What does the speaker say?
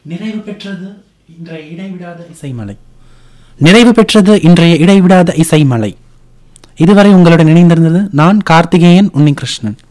நிறைவு பெற்றது இன்றைய இடைவிடாத இசைமலை. நிறைவு பெற்றது இன்றைய இடைவிடாத இசைமலை. இதுவரை உங்களுடன் இணைந்திருந்தது நான் கார்த்திகேயன் உன்னிகிருஷ்ணன்.